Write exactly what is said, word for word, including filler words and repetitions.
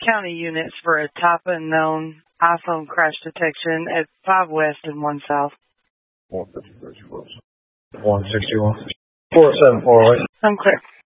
county units for a top unknown iPhone crash detection at five West and one South. one fifty-three, one sixty-one. four seven four eight. I'm clear.